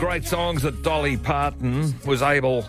Great songs that Dolly Parton was able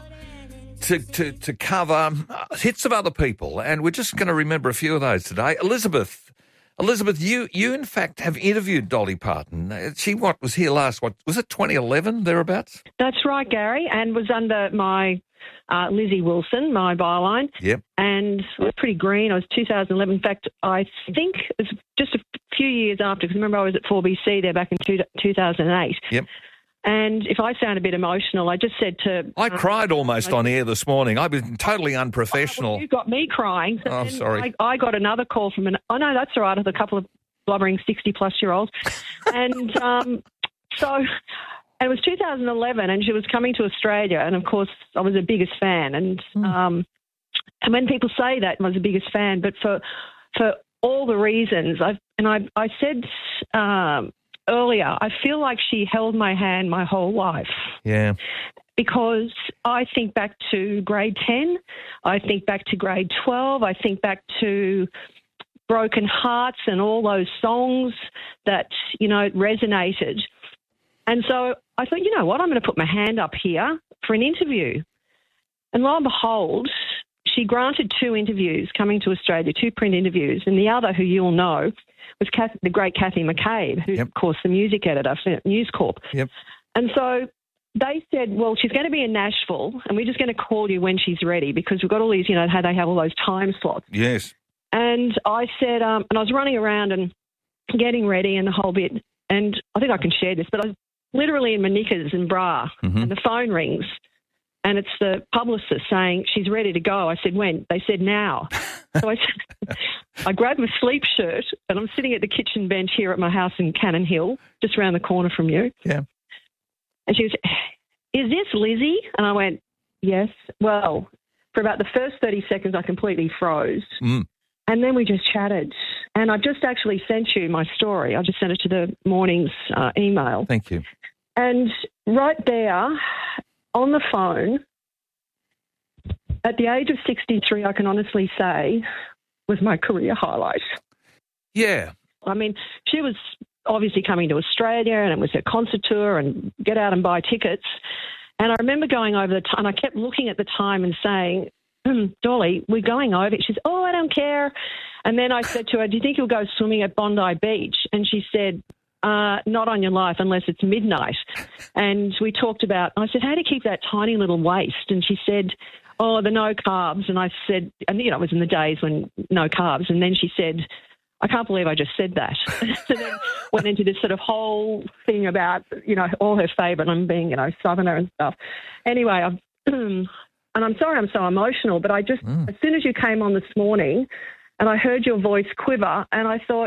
to cover, hits of other people, and we're just going to remember a few of those today. Elizabeth, you in fact have interviewed Dolly Parton. She was here last, was it 2011, thereabouts? That's right, Gary, and was under my Lizzie Wilson, my byline. Yep. And it was pretty green. It was 2011. In fact, I think it was just a few years after, because remember I was at 4BC there back in 2008. Yep. And if I sound a bit emotional, I just said to... I cried almost on air this morning. I've been totally unprofessional. You got me crying. So I'm sorry. I got another call from oh, no, that's all right, with a couple of blubbering 60-plus-year-olds. And so... And it was 2011, and she was coming to Australia, and of course I was her biggest fan. And when people say that, I was the biggest fan, but for all the reasons, I said earlier, I feel like she held my hand my whole life. Yeah. Because I think back to grade 10, I think back to grade 12, I think back to Broken Hearts and all those songs that, resonated. And so I thought, you know what, I'm going to put my hand up here for an interview. And lo and behold, she granted 2 interviews coming to Australia, 2 print interviews, and the other, who you'll know, was the great Cathy McCabe, who's, of course, the music editor for News Corp. Yep. And so they said, well, she's going to be in Nashville, and we're just going to call you when she's ready, because we've got all these, how they have all those time slots. Yes. And I said, and I was running around and getting ready and the whole bit, and I think I can share this, but I was literally in my knickers and bra, and the phone rings, and it's the publicist saying, she's ready to go. I said, when? They said, now. So I grabbed my sleep shirt, and I'm sitting at the kitchen bench here at my house in Cannon Hill, just around the corner from you. Yeah. And she was, is this Lizzie? And I went, yes. Well, for about the first 30 seconds, I completely froze. And then we just chatted. And I just actually sent you my story. I just sent it to the morning's email. Thank you. And right there on the phone, at the age of 63, I can honestly say, was my career highlight. Yeah. I mean, she was obviously coming to Australia, and it was her concert tour and get out and buy tickets. And I remember going over the time, and I kept looking at the time and saying, Dolly, we're going over. She said, oh, I don't care. And then I said to her, do you think you'll go swimming at Bondi Beach? And she said, not on your life unless it's midnight. And we talked about, I said, how do you keep that tiny little waist? And she said, oh, the no carbs. And I said, and it was in the days when no carbs. And then she said, I can't believe I just said that. So then went into this sort of whole thing about, all her favourite, I'm being, Southerner and stuff. Anyway, and I'm sorry I'm so emotional, but I just, as soon as you came on this morning and I heard your voice quiver, and I thought,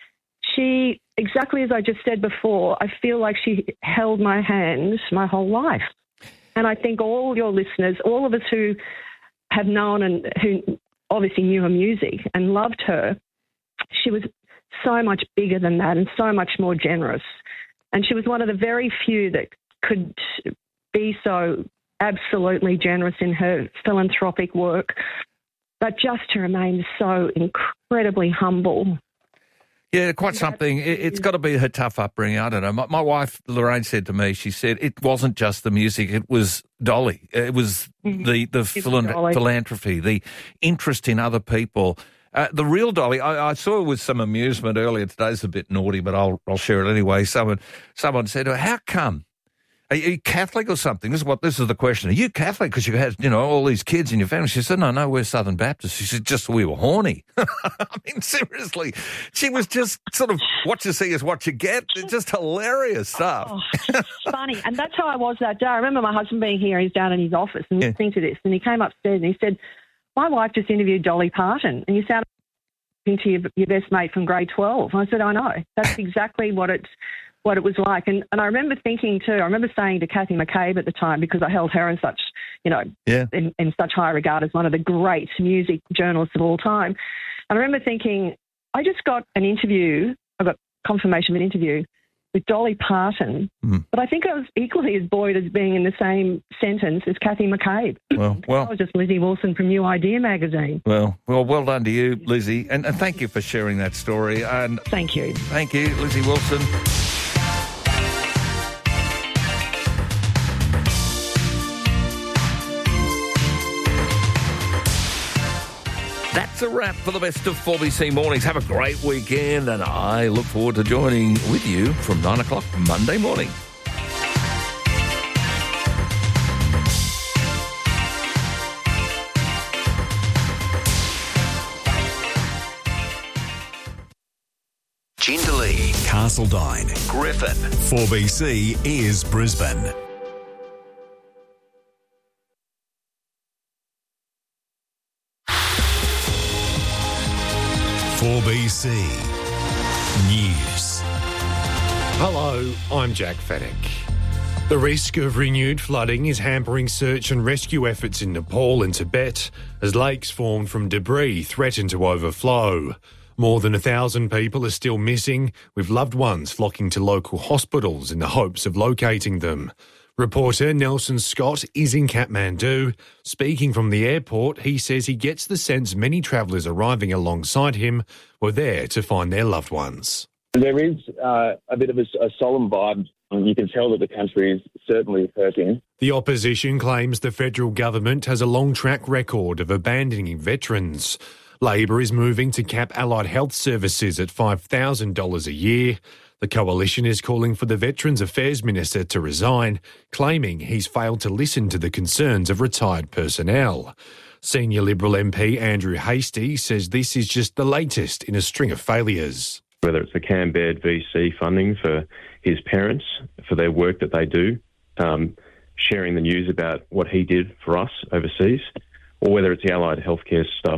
she, exactly as I just said before, I feel like she held my hand my whole life. And I think all your listeners, all of us who have known and who obviously knew her music and loved her, she was so much bigger than that and so much more generous. And she was one of the very few that could be so absolutely generous in her philanthropic work, but just to remain so incredibly humble. Yeah, quite something. It's got to be her tough upbringing. I don't know. My wife, Lorraine, said to me, she said, it wasn't just the music, it was Dolly. It was the philanthropy, the interest in other people. The real Dolly, I saw her with some amusement earlier. Today's a bit naughty, but I'll share it anyway. Someone said to her, how come? Are you Catholic or something? This is the question. Are you Catholic? Because you had, all these kids in your family. She said, no, we're Southern Baptist. She said, just we were horny. I mean, seriously. She was just sort of, what you see is what you get. It's just hilarious stuff. Oh, it's funny. And that's how I was that day. I remember my husband being here. He's down in his office and listening to this. And he came upstairs and he said, my wife just interviewed Dolly Parton. And you sound to your best mate from grade 12. And I said, I know. That's exactly what it was like. And I remember thinking too, I remember saying to Cathy McCabe at the time, because I held her in such, in such high regard as one of the great music journalists of all time. And I remember thinking, I just got an interview, I got confirmation of an interview with Dolly Parton, but I think I was equally as buoyed as being in the same sentence as Cathy McCabe. Well, I was just Lizzie Wilson from New Idea magazine. Well done to you, Lizzie, and thank you for sharing that story. And thank you. Thank you, Lizzie Wilson. That's a wrap for the best of 4BC Mornings. Have a great weekend, and I look forward to joining with you from 9 o'clock Monday morning. Jindalee, Castledine, Griffin. 4BC is Brisbane. BC News. Hello, I'm Jack Fennick. The risk of renewed flooding is hampering search and rescue efforts in Nepal and Tibet as lakes formed from debris threaten to overflow. More than 1,000 people are still missing, with loved ones flocking to local hospitals in the hopes of locating them. Reporter Nelson Scott is in Kathmandu. Speaking from the airport, he says he gets the sense many travellers arriving alongside him were there to find their loved ones. There is a bit of a solemn vibe. You can tell that the country is certainly hurting. The opposition claims the federal government has a long track record of abandoning veterans. Labor is moving to cap allied health services at $5,000 a year. The coalition is calling for the Veterans Affairs Minister to resign, claiming he's failed to listen to the concerns of retired personnel. Senior Liberal MP Andrew Hastie says this is just the latest in a string of failures. Whether it's the Cam Baird VC funding for his parents, for their work that they do, sharing the news about what he did for us overseas, or whether it's the allied healthcare stuff,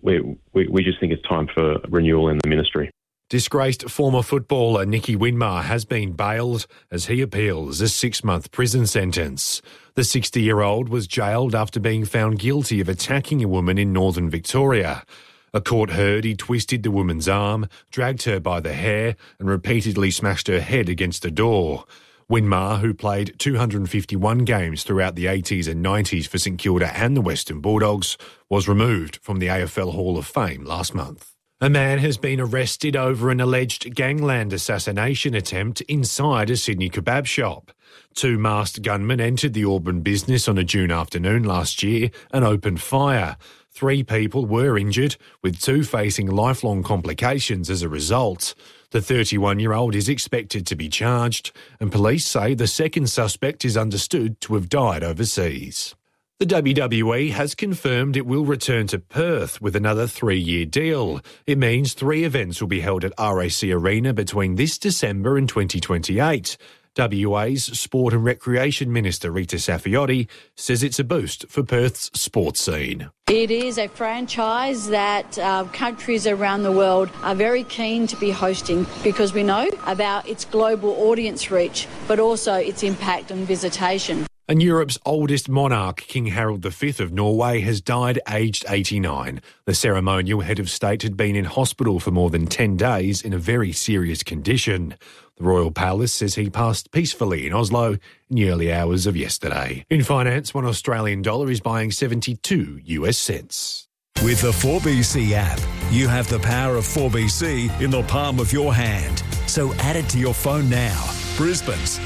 we just think it's time for renewal in the ministry. Disgraced former footballer Nicky Winmar has been bailed as he appeals a 6-month prison sentence. The 60-year-old was jailed after being found guilty of attacking a woman in northern Victoria. A court heard he twisted the woman's arm, dragged her by the hair and repeatedly smashed her head against a door. Winmar, who played 251 games throughout the 80s and 90s for St Kilda and the Western Bulldogs, was removed from the AFL Hall of Fame last month. A man has been arrested over an alleged gangland assassination attempt inside a Sydney kebab shop. 2 masked gunmen entered the Auburn business on a June afternoon last year and opened fire. 3 people were injured, with 2 facing lifelong complications as a result. The 31-year-old is expected to be charged, and police say the second suspect is understood to have died overseas. The WWE has confirmed it will return to Perth with another 3-year deal. It means 3 events will be held at RAC Arena between this December and 2028. WA's Sport and Recreation Minister Rita Saffioti says it's a boost for Perth's sports scene. It is a franchise that countries around the world are very keen to be hosting because we know about its global audience reach, but also its impact on visitation. And Europe's oldest monarch, King Harold V of Norway, has died aged 89. The ceremonial head of state had been in hospital for more than 10 days in a very serious condition. The Royal Palace says he passed peacefully in Oslo in the early hours of yesterday. In finance, $1 Australian is buying 72 US cents. With the 4BC app, you have the power of 4BC in the palm of your hand. So add it to your phone now. Brisbane's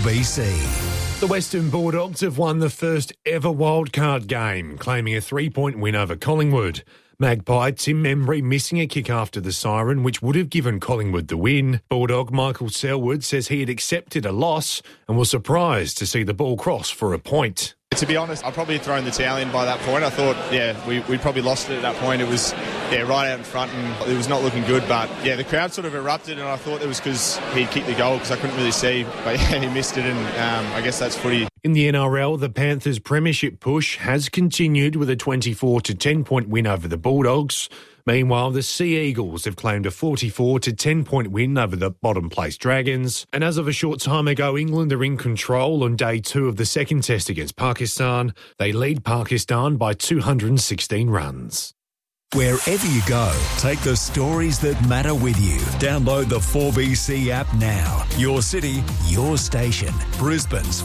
4BC. The Western Bulldogs have won the first ever wildcard game, claiming a 3-point win over Collingwood. Magpie Tim Membry missing a kick after the siren, which would have given Collingwood the win. Bulldog Michael Selwood says he had accepted a loss and was surprised to see the ball cross for a point. To be honest, I'd probably thrown the towel in by that point. I thought, we'd probably lost it at that point. It was, right out in front and it was not looking good. But, the crowd sort of erupted and I thought it was because he'd kicked the goal because I couldn't really see. But, he missed it and I guess that's footy. In the NRL, the Panthers' premiership push has continued with a 24 to 10-point win over the Bulldogs. Meanwhile, the Sea Eagles have claimed a 44 to 10-point win over the bottom-place Dragons. And as of a short time ago, England are in control on day 2 of the second test against Pakistan. They lead Pakistan by 216 runs. Wherever you go, take the stories that matter with you. Download the 4BC app now. Your city, your station. Brisbane's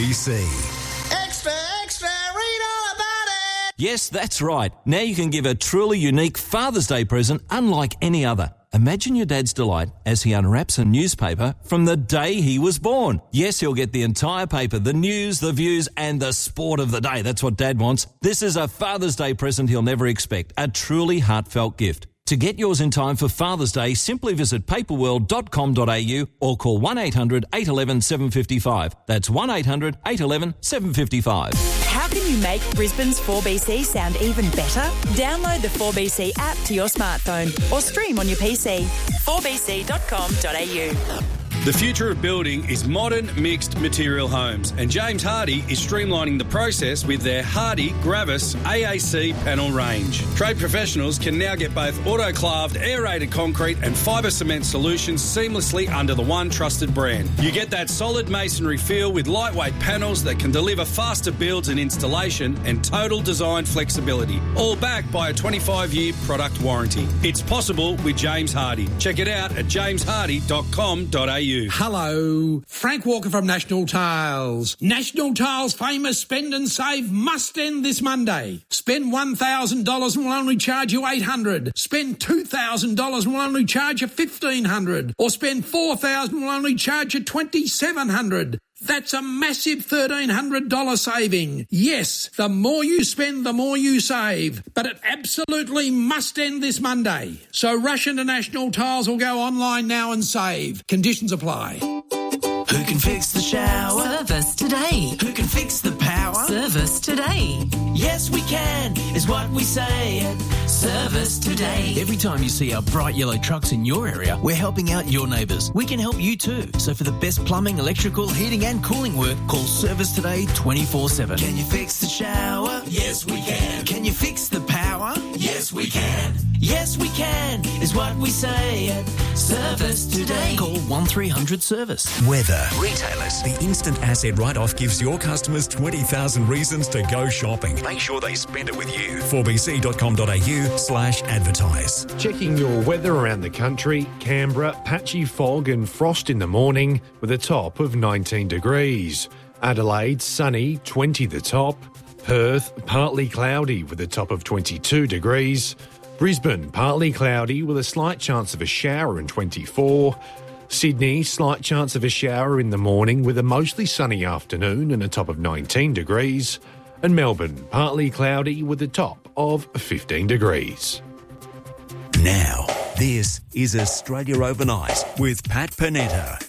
4BC. Extra, extra, read all about it. Yes, that's right. Now you can give a truly unique Father's Day present unlike any other. Imagine your dad's delight as he unwraps a newspaper from the day he was born. Yes, he'll get the entire paper, the news, the views, and the sport of the day. That's what Dad wants. This is a Father's Day present he'll never expect. A truly heartfelt gift. To get yours in time for Father's Day, simply visit paperworld.com.au or call 1800 811 755. That's 1800 811 755. How can you make Brisbane's 4BC sound even better? Download the 4BC app to your smartphone or stream on your PC. 4bc.com.au. The future of building is modern mixed material homes, and James Hardie is streamlining the process with their Hardie Gravis AAC panel range. Trade professionals can now get both autoclaved aerated concrete and fibre cement solutions seamlessly under the one trusted brand. You get that solid masonry feel with lightweight panels that can deliver faster builds and installation and total design flexibility, all backed by a 25-year product warranty. It's possible with James Hardie. Check it out at jameshardy.com.au. Hello, Frank Walker from National Tiles. National Tiles' famous spend and save must end this Monday. Spend $1,000 and we'll only charge you $800. Spend $2,000 and we'll only charge you $1,500. Or spend $4,000 and we'll only charge you $2,700. That's a massive $1,300 saving. Yes, the more you spend, the more you save. But it absolutely must end this Monday. So rush into National Tiles or go online now and save. Conditions apply. Who can fix the shower? Service today. Who can fix the power? Service today. Yes, we can, is what we say at Service Today. Every time you see our bright yellow trucks in your area, we're helping out your neighbours. We can help you too. So for the best plumbing, electrical, heating and cooling work, call Service Today 24/7. Can you fix the shower? Yes, we can. Can you fix the power? Yes, we can. Yes, we can, is what we say at Service Today. Call 1300 Service. Weather. Retailers. The instant asset write-off gives your customers 20,000 reasons to go shopping. Make sure they spend it with you. 4bc.com.au/advertise. Checking your weather around the country, Canberra, patchy fog and frost in the morning with a top of 19 degrees. Adelaide, sunny, 20 the top. Perth, partly cloudy with a top of 22 degrees. Brisbane, partly cloudy with a slight chance of a shower and 24. Sydney, slight chance of a shower in the morning with a mostly sunny afternoon and a top of 19 degrees. And Melbourne, partly cloudy with a top of 15 degrees. Now, this is Australia Overnight with Pat Panetta.